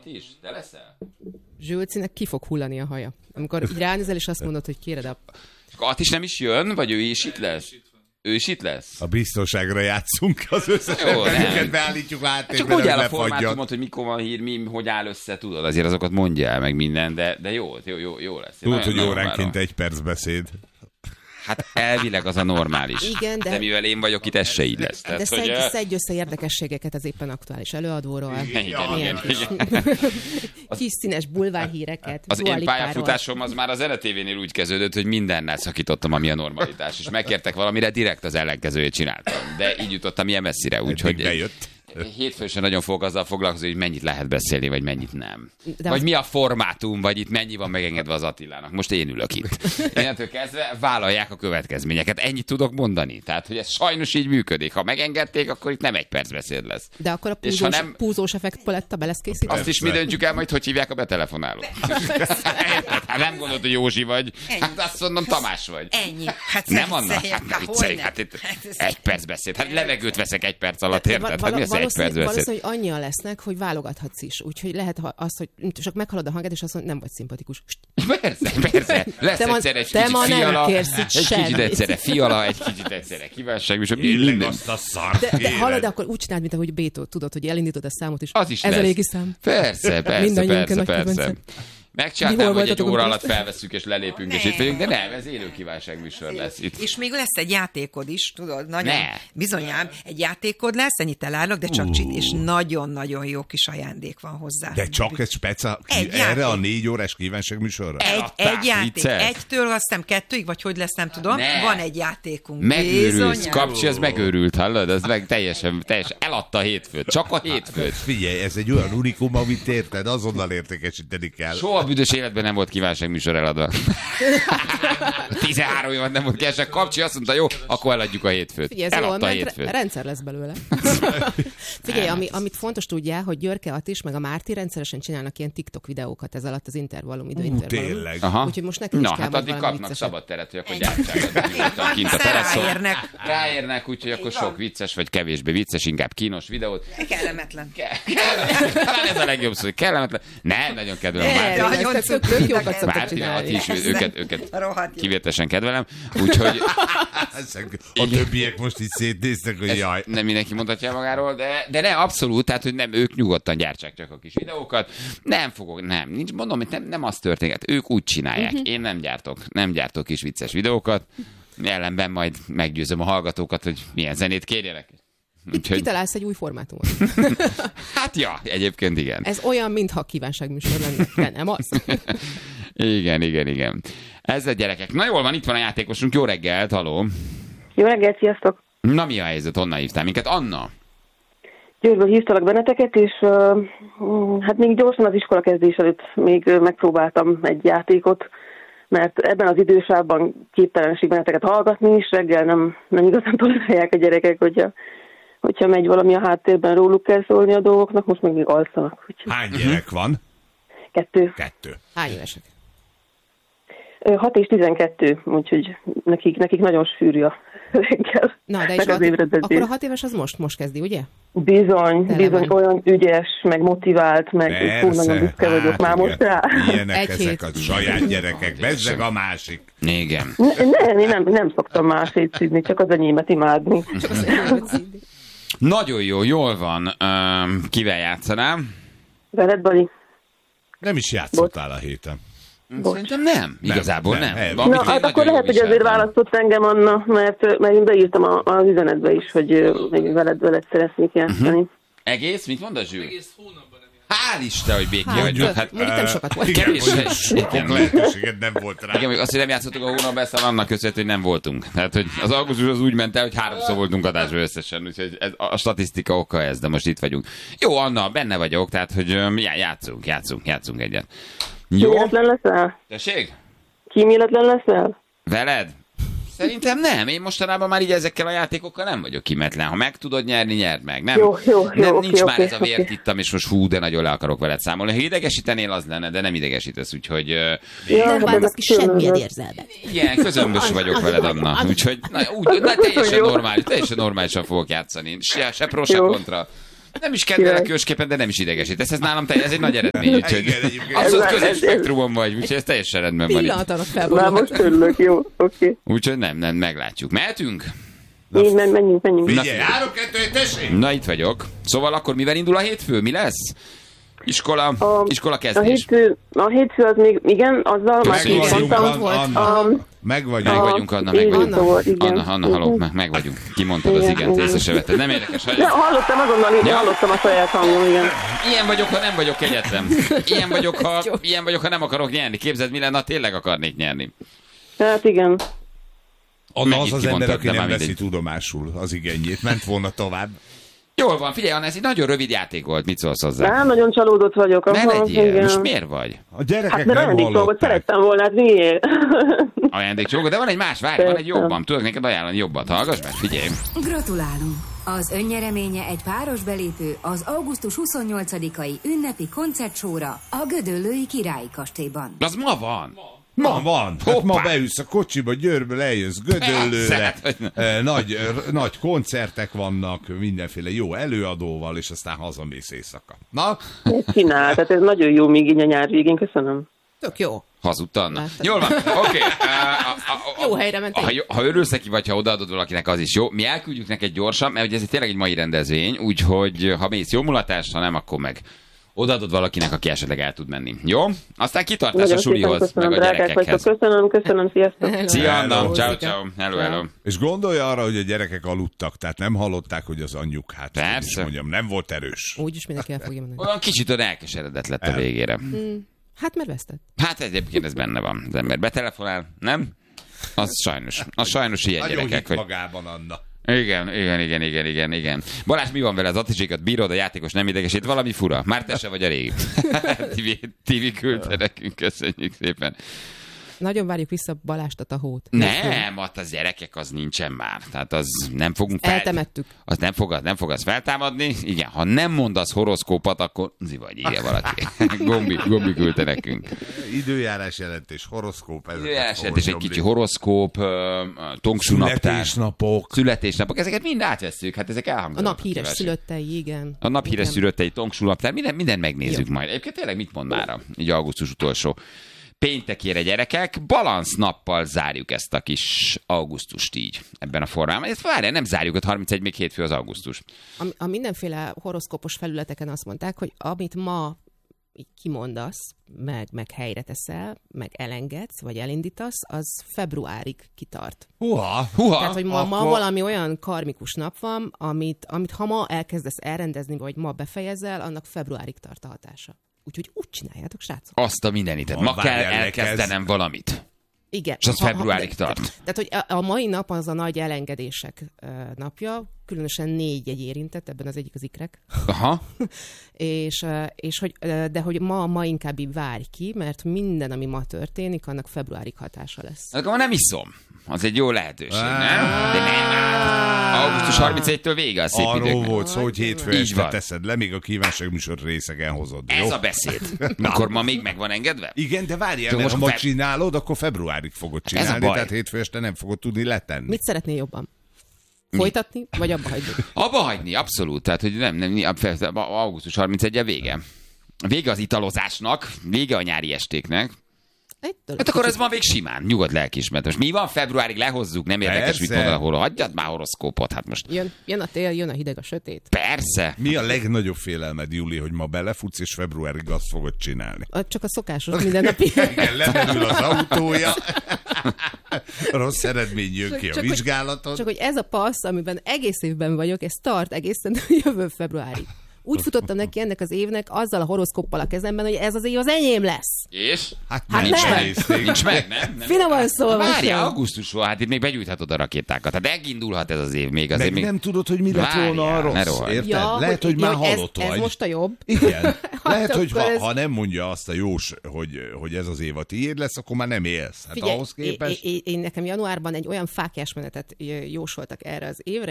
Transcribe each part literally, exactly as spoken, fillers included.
is? Te leszel? Zsülcinek ki fog hullani a haja. Amikor így ránézel, és azt mondod, hogy kéred a... Attis nem is jön, vagy ő is itt lesz? Ő is itt lesz? A biztonságra játszunk, az összes emberünket beállítjuk háttérben. Csak úgy áll a formátumot, hogy mikor van hír, mi, hogy áll össze, tudod, azért azokat mondja el meg minden, de, de jó, jó, jó, jó lesz. Tudod, hogy óránként egy perc beszéd. Hát elvileg az a normális. Igen, de... de mivel én vagyok itt, ez se így lesz. Tehát, de szedj, hogy, szedj össze érdekességeket az éppen aktuális előadóról. Igen, igen, igen, igen. Kis színes bulvárhíreket. Az én pályafutásom az már az en té vénél úgy kezdődött, hogy mindennel szakítottam, ami a normalitás. És megkértek valamire, direkt az ellenkezőjét csináltam. De így jutottam ilyen messzire, úgyhogy... bejött. Hétfőn sem nagyon fogok azzal foglalkozni, hogy mennyit lehet beszélni, vagy mennyit nem. De vagy az... mi a formátum, vagy itt mennyi van megengedve az Attilának. Most én ülök itt. Innentől kezdve vállalják a következményeket. Ennyit tudok mondani. Tehát, hogy ez sajnos így működik. Ha megengedték, akkor itt nem egy perc beszéd lesz. De akkor a púzós, nem... púzós effekt paletta be lesz készítve? Azt is mi döntjük el majd, hogy hívják a betelefonálót. Hát nem gondolod, hogy Józsi vagy. Ennyi. Hát azt mondom, Tamás vagy. Ennyi. Hát nem Anna? Hát nem viccelj. Hát itt egy perc beszéd. Hát levegőt veszek egy perc alatt, érted? Hát mi az egy perc beszéd? Hogy annyian lesznek, hogy válogathatsz is. Úgyhogy lehet az, hogy csak meghalod a hanged, és azt mondod, nem vagy szimpatikus. Persze, persze. Lesz te egyszer egy te kicsit fiala, egy semmit. kicsit egyszerre fiala, egy kicsit egyszerre kívánságos. Tényleg azt a szart de, de hallod, akkor úgy csináld, mint ahogy Bétó, tudod, hogy elindítod a számot is. Az is Ez lesz. a régi szám. Persze, persze, persze, persze. Megcsináltam, hogy egy óra alatt felvesszük és lelépünk, ne. és itt vagyunk, de nem, ez élő kívánságműsor lesz itt. És még lesz egy játékod is, tudod, nagyon ne. bizonyám, egy játékod lesz, ennyit elárulok, de csak uh. csin, és nagyon-nagyon jó kis ajándék van hozzá. De csak egy speca, egy erre játék. A négy órás kívánságműsorra? Egy, egy játék, vicces. Egytől azt hiszem kettőig, vagy hogy lesz, nem tudom, ne. Van egy játékunk. Megőrülsz, Kapcsi, ez megőrült, hallod? Ez meg teljesen, teljesen eladta a hétfőt, csak a hétfőt. Figyelj, ez egy olyan unikum, amit érted, azonnal értékesíteni kell. Soha büdös életben nem volt kívánságműsor eladva. tizenhárom év nem volt kívánság. Kapcsi azt mondta, jó, akkor eladjuk a hétfőt. Figyelj, eladta a hétfőt. Rendszer lesz belőle. Figyelj, ami, amit fontos tudjál, hogy Györke Attis meg a Márti rendszeresen csinálnak ilyen TikTok videókat ez alatt az intervallum, időintervallum. Tényleg. Úgyhogy most nekünk Na, is kell hát addig kapnak vicceset. szabad teret, hogy akkor gyártsák. Kint a teraszon. Ráérnek. Ráérnek, úgyhogy akkor sok vicces, vagy kevésbé vicces, inkább kínos videót. Kellemetlen. Talán ez a legjobb szó, hogy kellemetlen. Nem, nagyon kedvelem a Márti. Tök jókat szoktak Márti, csinálni. Attis, őket, őket kivételesen kedvelem, úgyhogy... A többiek most így szétnéztek, hogy jaj. Nem mindenki mondhatja magáról, de, de ne, abszolút, tehát, hogy nem, ők nyugodtan gyártsák csak a kis videókat. Nem fogok, nem, nincs, mondom, hogy nem, nem az történik, ők úgy csinálják. Uh-huh. Én nem gyártok, nem gyártok kis vicces videókat. Ellenben majd meggyőzöm a hallgatókat, hogy milyen zenét kérjenek. Úgyhogy... Kitalálsz egy új formátumot. Hát ja, egyébként igen. Ez olyan, mintha kívánságműsor lenne, de nem az. Igen, igen, igen. Ez a gyerekek. Na jól van, itt van a játékosunk. Jó reggelt, haló. Jó reggelt, sziasztok. Na mi a helyzet? Honnan hívtál minket? Anna? Győrből hívtalak benneteket, és uh, hát még gyorsan az iskola kezdés előtt még uh, megpróbáltam egy játékot, mert ebben az idősávban képtelenség benneteket hallgatni, és reggel nem, nem igazán tolerálják a gyerekek, hogyha, hogyha megy valami a háttérben, róluk kell szólni a dolgoknak, most meg még alszanak. Úgyhogy... Hány gyerek van? Kettő. Kettő. Hány évesek? hat és tizenkettő, úgyhogy nekik, nekik nagyon sűrű a reggel. Na, de is hat, akkor a hat éves az most, most kezdi, ugye? Bizony, Tele bizony, van. Olyan ügyes, meg motivált, meg fú, nagyon büszke vagyok hát, már igen. most rá. Ilyenek egy ezek hét. A saját gyerekek, bezzeg a másik. Igen. Nem, én nem, nem szoktam másét szídni, csak az enyémet imádni. Csak az enyémet szídni. Nagyon jó, jól van. Um, kivel játszanám? Veled, Bali? Nem is játszottál a héten. Szerintem nem. Igazából nem. nem. nem. Na, hát akkor lehet, hogy azért választott engem, Anna, mert, mert én beírtam a, az üzenetbe is, hogy még veled, veled szeretnék játszani. Uh-huh. Egész? Mit mondasz, Zsül? Egész hónapban nem játszani. Hál' Isten, hogy békén vagyok. Hát, mondjuk nem sokat volt. Kevés. Sokok lehetőséged nem volt rá. Igen, azt, hogy nem játszottuk a hónapban, ezt annak köszönhető, hogy nem voltunk. Tehát, hogy az augusztus az úgy ment el, hogy háromszor voltunk adásban összesen, úgyhogy ez, a statisztika oka ez, de most itt vagyunk. Jó, Anna, benne vagyok, tehát, hogy já, játszunk, játszunk, játszunk egyet. Jó. Kíméletlen leszel? Tessék? Kíméletlen leszel? Veled? Szerintem nem. Én mostanában már így ezekkel a játékokkal nem vagyok kíméletlen. Ha meg tudod nyerni, nyerd meg. Nem, jó, jó, nem jó, nincs okay, már okay, ez a vért okay. Ittam, és most hú, de nagyon le akarok veled számolni. Ha idegesítenél, az lenne, de nem idegesítesz, úgyhogy... Ja, nem változ ki semmilyen érzelmet. Igen, közömbös vagyok veled, Anna. Úgyhogy na, úgy, na, teljesen normális, teljesen normálisan fogok játszani. Se, se pro, se kontra. Nem is kedvelek ősképpen, de nem is idegesít. Ez, ez nálam te, ez egy nagy eredmény. Úgyhogy abszolút közös spektrumon vagy, úgyhogy ez teljesen rendben van. Pillanatának felborulhat. Már most örülök, jó, oké. Okay. Úgyhogy nem, nem, meglátjuk. Mehetünk? Így, men, menjünk, menjünk. Figyelj, három, kettő, tessék! Na, itt vagyok. Szóval akkor mivel indul a hétfő? Mi lesz? Iskola, A, iskola a, kezdés. hétfő, a hétfő az még, igen, azzal már Köszönjük. így Vagyunk, mondtam. volt. Anna. Um, Meg Meg vagyunk. vagyunk, Anna, meg így vagyunk. volt, igen. Anna, Anna, haló, meg, meg vagyunk. Kimondtad az Igen, igent, igen. észre se vetted. Nem érdekes, hogy... De hallottam azonnal, így Ja. hallottam a saját hangom, igen. Ilyen vagyok, ha nem vagyok kegyetlen. Ilyen vagyok, ha, ilyen vagyok, ha nem akarok nyerni. Képzeld, mi lenne, ha tényleg akarnék nyerni. Hát igen. Anna az Megint az ember, kimondtad, aki de nem már veszi mindegy. tudomásul az igényét. Ment volna tovább. Jól van, figyelj, Anna, ez egy nagyon rövid játék volt. Mit szólsz hozzá? Nem, nagyon csalódott vagyok. Ne Aha, legyél, igen. most miért vagy? A gyerekek Hát mert nem ajándékcsomagot hallották. szerettem volna, hát miért? Ajándékcsomag, de van egy más, várj, van egy jobban. Tudok neked ajánlani jobbat. Hallgass meg, figyelj. Gratulálunk! Az önnyereménye egy páros belépő az augusztus huszonnyolcadikai ünnepi koncertsóra a Gödöllői Királyi Kastélyban. Az ma van. Ma van. Hát Hoppá. ma beülsz a kocsiba, Győrből eljössz Gödöllőre. Persze, hogy nem. Eh, Nagy, eh, nagy koncertek vannak, mindenféle jó előadóval, és aztán hazamész éjszaka. Na? Mit csinál? Tehát ez nagyon jó még így a nyár végén, köszönöm. Tök jó. Hazudta Anna. Látod. Jól van, oké. Jó helyre mentél. Ha, ha örülsz neki, vagy ha odaadod valakinek, az is jó. Mi elküldjük neked gyorsan, mert ugye ez tényleg egy mai rendezvény, úgyhogy ha mész jó mulatás, ha nem, akkor meg odaadod valakinek, aki esetleg el tud menni. Jó? Aztán kitartás a Nagyon szépen sulihoz, köszönöm, meg a drágák vagytok. gyerekekhez. Köszönöm, köszönöm, sziasztok. Hello. Szia, Anna. Hello. Ciao, ciao. Hello, hello. És gondolj arra, hogy a gyerekek aludtak, tehát nem hallották, hogy az anyjuk, hát Persze. hogy is mondjam, nem volt erős. Úgyis mindenki el fogja mondani. Olyan kicsit olyan elkeseredett lett a El. végére. Hát mert vesztett. Hát egyébként ez benne van. Az ember betelefonál, nem? Az sajnos. Az sajnos ilyen Nagyon gyerekek, hit hogy... magában, Anna. Igen, igen, igen, igen, igen, igen. Balázs, mi van vele? Az attisékat bírod, a játékos nem idegesít, valami fura. Már te se vagy a régi. Tivi, Tivi küldte nekünk, köszönjük szépen. Nagyon várjuk vissza Balást a tahót. Nem, ott az gyerekek, az nincsen már. Tehát az nem fogunk fel... Eltemettük. Az nem fog, nem fog az feltámadni. Igen, ha nem mondasz horoszkópat, akkor zivagy, írja valaki. Gombi, Gombi küldte nekünk. Időjárás jelentés, horoszkóp. ezeket Időjárás fogom jelentés, egy nyomni. kicsi horoszkóp, tongsú naptár. Születésnapok. Születésnapok, ezeket mind átvesszük, hát ezek A elhangzanak. nap híres kíváncsi. szülöttei, igen. A nap híres Igen. szülöttei, tongsúlaptár, minden, minden megnézzük Jó. majd. Egyébként tényleg mit mond mára, így augusztus utolsó péntekére, gyerekek, balansz nappal zárjuk ezt a kis augusztust így, ebben a formában. Ezt várjál, nem zárjuk, ott harmincegy, még hétfő az augusztus. A, a mindenféle horoszkópos felületeken azt mondták, hogy amit ma így kimondasz, meg, meg helyre teszel, meg elengedsz, vagy elindítasz, az februárig kitart. Húha, Húha! Tehát, hogy ma, ma akkor- valami olyan karmikus nap van, amit, amit ha ma elkezdesz elrendezni, vagy ma befejezel, annak februárig tart a hatása. Úgyhogy úgy csináljátok, srácok. Azt a mindenit. Van, Ma kell várjál, elkezdenem valamit. Igen. És az Ha- ha- februárig de- tart. Tehát, hogy a, a mai nap az a nagy elengedések ö, napja, különösen négy egy érintett, ebben az egyik az ikrek. Aha. és, ö, és hogy, ö, de hogy ma, ma inkább így várj ki, mert minden, ami ma történik, annak februárig hatása lesz. Akkor ma nem iszom. Az egy jó lehetőség, nem? De nem. augusztus harmincegyedikétől vége a szép Arról időknek. volt szó, hogy hétfő Így este van. teszed le, még a kívánságműsor részegen hozod. Ez jó? a beszéd. Akkor ma még meg van engedve? Igen, de várjál, Csak mert ha most ma fe- csinálod, akkor februárig fogod Ez a csinálni, baj. tehát hétfő este nem fogod tudni letenni. Mit szeretnél jobban? Folytatni, vagy abba hagyni? Abba hagyni, abszolút. Tehát, hogy nem, nem, augusztus harmincegyedike vége. Vége az italozásnak, vége a nyári estéknek. Ettől Hát akkor ez ma még simán, nyugodt lelkiismeret. Most mi van februárig, lehozzuk, nem érdekes, mit Persze. mondod, hol hagyjad már horoszkópot, hát most Jön, jön a tél, jön a hideg, a sötét. persze. Mi a legnagyobb félelmed, Júli, hogy ma belefutsz, és februárig azt fogod csinálni? A- Csak a szokásos mindennapi. Igen, lemerül az autója, rossz eredmény jön ki a Csak hogy- vizsgálaton. Csak hogy ez a passz, amiben egész évben vagyok, ez tart egészen jövő februárig. Úgy futottam neki ennek az évnek azzal a horoszkóppal a kezemben, hogy ez az év az enyém lesz. És? Hát, Hát nincs nem. nézték. Nincs meg, nem? nem. Finoman szólva Várjál, sem. augusztus van, hát itt még begyújthatod a rakétákat. Hát megindulhat ez az év még azért. Meg még... nem tudod, hogy mi lett Várjál, volna a ne rossz, rohanj. érted? Ja, Lehet, hogy ja, már ez, halott ez vagy. most a jobb. Igen. Lehet, Hát hogy ha, akkor ez- ha nem mondja azt a jós, hogy, hogy ez az év a tiéd lesz, akkor már nem élsz. Hát Figyelj, ahhoz én, képest... én, én nekem januárban egy olyan fáklyás menetet jósoltak erre az évre, és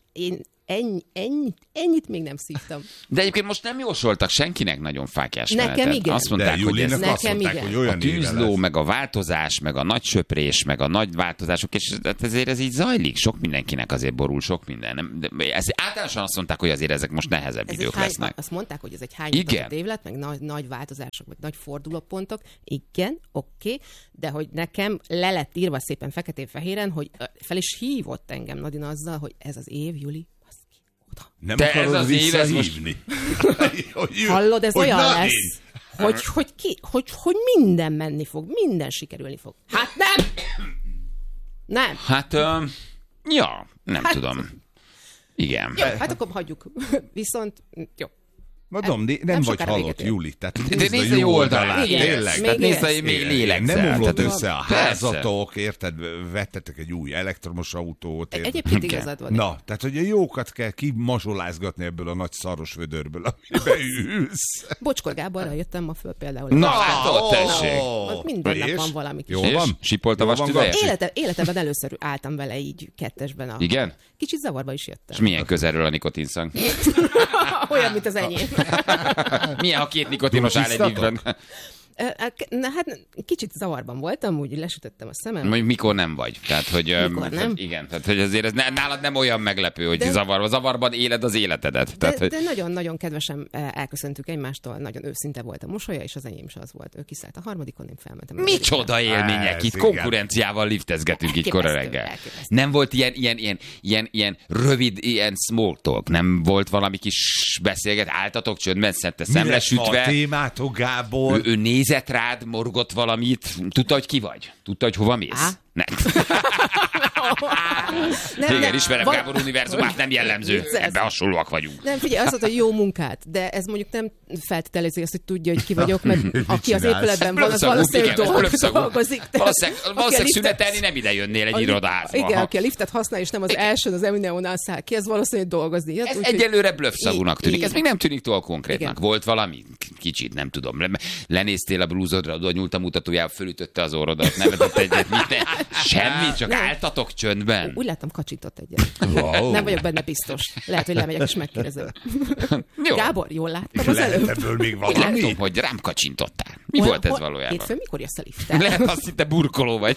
én ennyi, ennyi, ennyit még nem szívtam. De egyébként most nem jósoltak senkinek nagyon fáklyás Nekem menetet. igen. Azt mondták, De hogy ez Julinak azt nekem mondták, igen. hogy a olyan éve tűzló, lesz. meg a változás, meg a nagy söprés, meg a nagy változások, és ezért ez így zajlik. Sok mindenkinek azért borul, sok minden. Nem, de ez, általánosan azt mondták, hogy azért ezek most nehezebb Ez idők hány, lesznek. azt mondták, hogy ez egy hány Igen. év lett, meg nagy, nagy változások, meg nagy fordulópontok. Igen, oké, okay, de hogy nekem le lett írva szépen feketén-fehéren, hogy fel is hívott engem Nadina azzal, hogy ez az év, Juli, baszki, oda. Nem De akarod ez az év, ez most- visszahívni. Hogy jö- Hallod, ez hogy olyan na lesz, én. hogy, hogy, ki, hogy, hogy minden menni fog, minden sikerülni fog. Hát nem! Nem. Hát, uh, ja, nem Hát- tudom. Igen. Jó, hát akkor hagyjuk. Viszont, jó. Mondom, nem, nem vagy sokára halott, véget ér. Juli. Tehát De nézd nézd a jó oldalát. Igen. Tényleg. Még Tehát nézd, lesz. hogy még Igen, lélegzel. nem omlott Tehát- össze a Persze. házatok, érted? Vettetek egy új elektromos autót. érted? Egyébként Igen. igazad van. Na, tehát, hogy a jókat kell kimazsolázgatni ebből a nagy szaros vödörből, amiben ülsz. Bocskor Gáborral jöttem ma föl például. Na, hát ott Ó, tessék. Ott minden nap és? van valami kis. Jó És? van? Sipolt a Jó van, vastüveje? Gabcsi? Élete, életemben először álltam vele így kettesben. A... Igen? Kicsit zavarba is jöttem. És milyen közelről a nikotinszang? Olyan, mint az enyém. Milyen, ha két nikotinos áll egy Tisztatok? ízben? Na hát kicsit zavarban voltam, úgy lesütöttem a szemem. Mondjuk mikor nem vagy. Tehát, hogy, Mikor öm, nem? Igen, tehát, hogy azért ez ne- nálad nem olyan meglepő, hogy De- zavarban. Zavarban éled az életedet. De, Tehát, hogy... de nagyon-nagyon kedvesen eh, elköszöntük egymástól, nagyon őszinte volt a mosolya, és az enyém is az volt. Ő kiszállt a harmadikon, én felmentem. a negyedik. Micsoda élmények, Ez itt igen. konkurenciával liftezgetünk így kora Elképesztő, reggel. elképesztő. Nem volt ilyen, ilyen, ilyen, ilyen, ilyen rövid, ilyen small talk, nem volt valami kis beszélget, álltatok csöndben, szette Mi lesz ma a szemlesütve, témátok, Gábor? ő, ő nézett rád, morgott valamit, tudta, hogy ki vagy? Tudta, hogy hova mész? Á. Nem. Nem, Igen, nem, ismerem van- Gábor univerzumát, nem jellemző. Vicces. Ebben hasonlóak vagyunk. Nem, figyelj, az volt, hogy jó munkát, de ez mondjuk nem feltételezi azt, hogy tudja, hogy ki vagyok, mert aki az csinálsz? épületben van, az Blökszagú, valószínűleg igen, ez dolg, blökszagú. dolgozik. de Valószínűleg, aki a valószínűleg liftet- szünetelni nem ide jönnél egy a li- irodaházba. Igen, Aha. aki a liftet használ, és nem az első, az Emineonál száll ki, az valószínűleg dolgozni. Hát, Ez úgyhogy- egyelőre blöffszagúnak Így- tűnik. így. Ez még nem tűnik túl konkrétnak. Igen. Volt valami? K- Kicsit, nem tudom. Le- Lenéztél a blúzodra, oda nyúlt a mutatójába, fölütötte az orrodat, nevetett egyet, mit ne? Semmi, csak Nem. álltatok csöndben. Úgy láttam, kacsintott egyet. Wow. Nem vagyok benne biztos. Lehet, hogy lemegyek és megkérdezem. Jó. Gábor, jól láttam az Lehet előbb? ebből még Én valami? látom, hogy rám kacsintottál. Mi Hol- volt ez hol- valójában? Hétfőn mikor jössz a lifttel? Lehet, azt hitte burkoló vagy.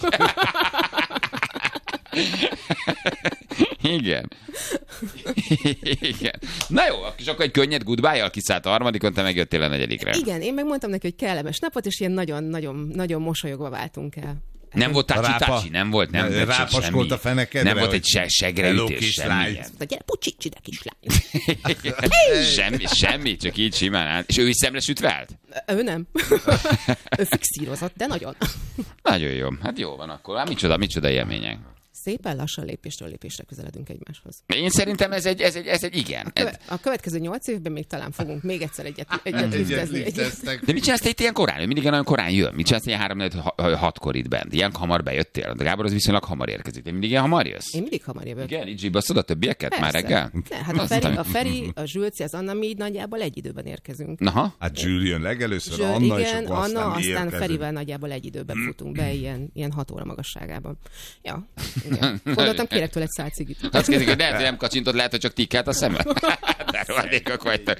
Igen. Igen. Na jó, és akkor egy könnyed goodbye-jal kiszállt a harmadikon, te megjöttél a negyedikre. Igen, én megmondtam neki, hogy kellemes napot, és ilyen nagyon-nagyon nagyon mosolyogva váltunk el. Nem volt Rápa- tácsi-tácsi, nem volt, nem Ne- volt rápaskolt semmi. a fenekedre, Nem volt hogy egy se, hello, segreütés, kislány. semmi. De gyere, pucsics ide, kislány. semmi, semmi, csak így simán állt. És ő is szemlesütve állt? Ő nem. Ő fixírozott, de nagyon. Nagyon jó. Hát jó van akkor. Hát micsoda, micsoda élmények. Szépen lassan lépésről lépésre közeledünk egymáshoz. Én szerintem ez egy, ez egy, ez egy igen. Ez, Köve- A következő nyolc évben még talán fogunk még egyszer egyet, egyet Egyet liftezni. Egyet. lifteztek. de mit csinálsz te itt ilyen korán? Ő mindig nagyon korán jön. Mit csinálsz ilyen három hatkor itt bent? Ilyen hamar bejöttél? De Gábor az viszonylag hamar érkezik. Te mindig ilyen hamar jössz? Én mindig hamar jövök. Igen, így zsibasszod a többieket Persze. már reggel? Ne, hát a Aztán- Feri, a, Feri, a Zsülci, az Anna, mi így nagyjából egy időben érkezünk. Aha. Hát Jules jön legelőször, Zsül, Anna, és igen, akkor Anna, aztán mi aztán érkezünk. Ferivel nagyjából egy időben futunk be, ilyen, ilyen hat óra magasságában. Ja, igen. Gondoltam, kérek tőle egy szál cigit. Azt kérdezik, hogy lehet, hogy nem kacsintott, lehet, hogy csak tikkelt a szemed. De rohadékok vagytok.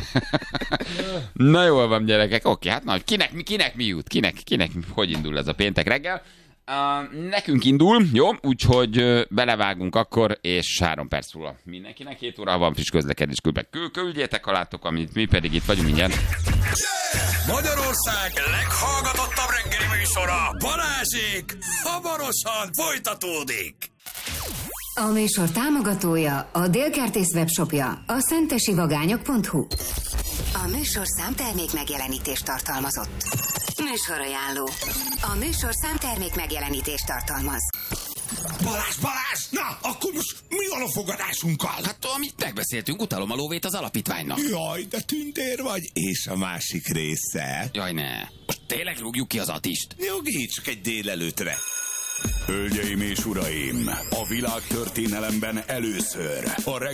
Na jól van, gyerekek. Oké, hát nagy. Kinek, kinek mi jut? Kinek, kinek, hogy indul ez a péntek reggel? Uh, nekünk indul, jó? Úgyhogy uh, belevágunk akkor, és három perc múlva mindenkinek. Hét óra van friss közlekedés különben. Kül- Küldjétek, ha láttok, amit mi pedig itt vagyunk mindjárt. Magyarország leghallgatottabb reggeli műsora, Balázsék, hamarosan folytatódik. A műsor támogatója a Délkertész webshopja, a szentesivagányok pont hu. A műsor számtermék megjelenítést tartalmazott. Műsorajánló. A műsor számtermék megjelenítést tartalmaz. Balázs, Balázs, na, akkor most mi van a fogadásunkkal? Hát, amit megbeszéltünk, utalom a lóvét az alapítványnak. Jaj, de tündér vagy, és a másik része. Jaj, ne. Most tényleg rúgjuk ki az Atist? Jogi, csak egy délelőtre. Hölgyeim és uraim, a világtörténelemben először a reggeli